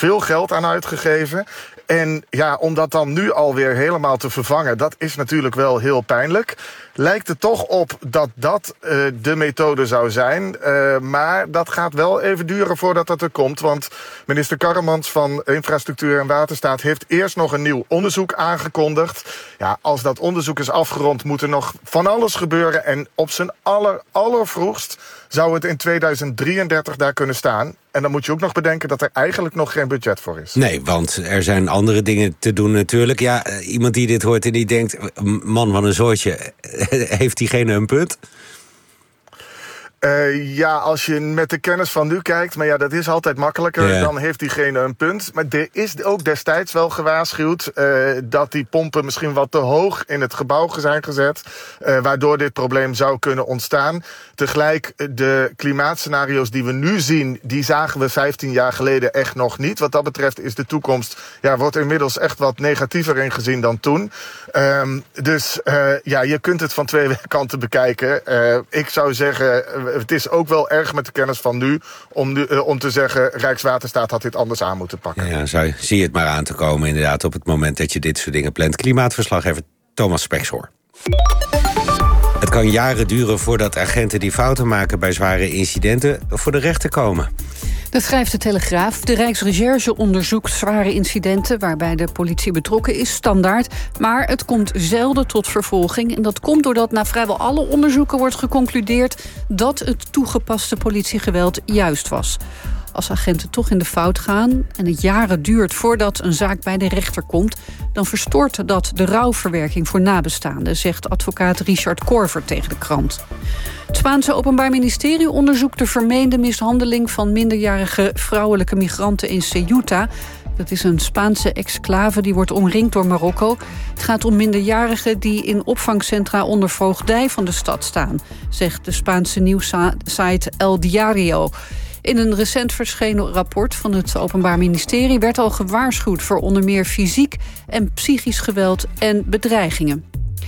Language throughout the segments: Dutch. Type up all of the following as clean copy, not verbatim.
veel geld aan uitgegeven. En ja, om dat dan nu alweer helemaal te vervangen, dat is natuurlijk wel heel pijnlijk. Lijkt het toch op dat dat de methode zou zijn. Maar dat gaat wel even duren voordat dat er komt. Want minister Karremans van Infrastructuur en Waterstaat heeft eerst nog een nieuw onderzoek aangekondigd. Ja, als dat onderzoek is afgerond, moet er nog van alles gebeuren. En op zijn allervroegst zou het in 2033 daar kunnen staan. En dan moet je ook nog bedenken dat er eigenlijk nog geen budget voor is. Nee, want er zijn andere dingen te doen natuurlijk. Ja, iemand die dit hoort en die denkt, man van een zoortje, heeft diegene een punt? Ja, als je met de kennis van nu kijkt, maar ja, dat is altijd makkelijker, Ja. Dan heeft diegene een punt. Maar er is ook destijds wel gewaarschuwd dat die pompen misschien wat te hoog in het gebouw zijn gezet, waardoor dit probleem zou kunnen ontstaan. Tegelijk, de klimaatscenario's die we nu zien, die zagen we 15 jaar geleden echt nog niet. Wat dat betreft is de toekomst, wordt inmiddels echt wat negatiever ingezien dan toen. Dus je kunt het van twee kanten bekijken. Ik zou zeggen, het is ook wel erg met de kennis van nu om te zeggen, Rijkswaterstaat had dit anders aan moeten pakken. Ja, zie je het maar aan te komen inderdaad op het moment dat je dit soort dingen plant. Klimaatverslaggever Thomas Spekshoor. Het kan jaren duren voordat agenten die fouten maken bij zware incidenten voor de rechter komen. Dat schrijft de Telegraaf. De Rijksrecherche onderzoekt zware incidenten waarbij de politie betrokken is, standaard. Maar het komt zelden tot vervolging. En dat komt doordat na vrijwel alle onderzoeken wordt geconcludeerd dat het toegepaste politiegeweld juist was. Als agenten toch in de fout gaan en het jaren duurt voordat een zaak bij de rechter komt, dan verstoort dat de rouwverwerking voor nabestaanden, zegt advocaat Richard Korver tegen de krant. Het Spaanse Openbaar Ministerie onderzoekt de vermeende mishandeling van minderjarige vrouwelijke migranten in Ceuta. Dat is een Spaanse exclave die wordt omringd door Marokko. Het gaat om minderjarigen die in opvangcentra onder voogdij van de stad staan, zegt de Spaanse nieuwssite El Diario. In een recent verschenen rapport van het Openbaar Ministerie werd al gewaarschuwd voor onder meer fysiek en psychisch geweld en bedreigingen.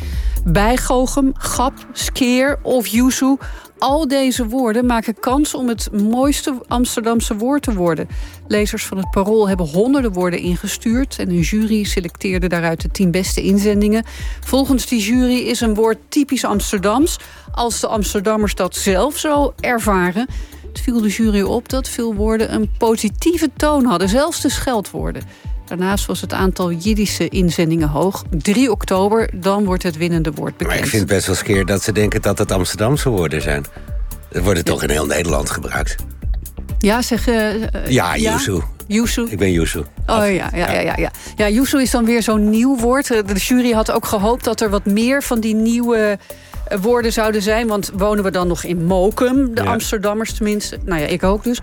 Bijgoochem, gap, skeer of yuzu, al deze woorden maken kans om het mooiste Amsterdamse woord te worden. Lezers van het Parool hebben honderden woorden ingestuurd en een jury selecteerde daaruit de 10 beste inzendingen. Volgens die jury is een woord typisch Amsterdams als de Amsterdammers dat zelf zo ervaren. Het viel de jury op dat veel woorden een positieve toon hadden, zelfs de scheldwoorden. Daarnaast was het aantal Jiddische inzendingen hoog. 3 oktober, dan wordt het winnende woord bekend. Maar ik vind het best wel skeer dat ze denken dat het Amsterdamse woorden zijn. Dat worden toch in heel Nederland gebruikt? Ja, zeg... yuzu. Yuzu. Ik ben yuzu. Oh ja. Ja, yuzu is dan weer zo'n nieuw woord. De jury had ook gehoopt dat er wat meer van die nieuwe woorden zouden zijn. Want wonen we dan nog in Mokum, de Amsterdammers tenminste. Nou ja, ik ook dus.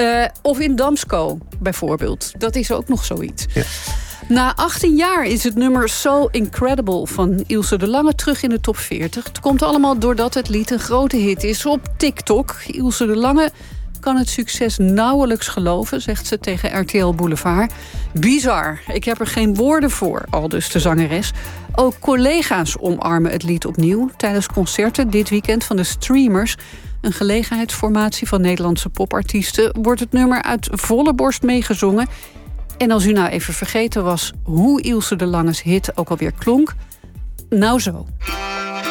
Of in Damsko, bijvoorbeeld. Dat is ook nog zoiets. Ja. Na 18 jaar is het nummer So Incredible van Ilse de Lange terug in de top 40. Het komt allemaal doordat het lied een grote hit is op TikTok. Ilse de Lange kan het succes nauwelijks geloven, zegt ze tegen RTL Boulevard. Bizar, ik heb er geen woorden voor, aldus de zangeres. Ook collega's omarmen het lied opnieuw tijdens concerten dit weekend van de Streamers, een gelegenheidsformatie van Nederlandse popartiesten, wordt het nummer uit volle borst meegezongen. En als u nou even vergeten was hoe Ilse de Lange's hit ook alweer klonk, nou zo.